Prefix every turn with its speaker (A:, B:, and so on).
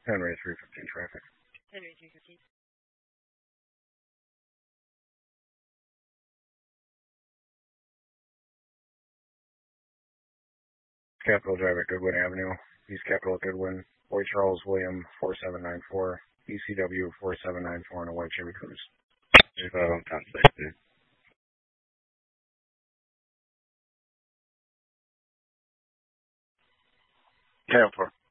A: Henry 315 traffic.
B: Henry 315.
A: Capitol Drive at Goodwin Avenue, East Capitol at Goodwin, Boy Charles William 4794, ECW 4794 on a white Chevy Cruze.
C: 35 on Town Station.
A: Camper.